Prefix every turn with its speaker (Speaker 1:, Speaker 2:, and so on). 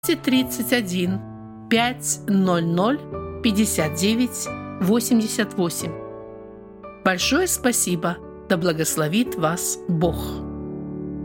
Speaker 1: 231 500 59 88. Большое спасибо! Да благословит вас Бог!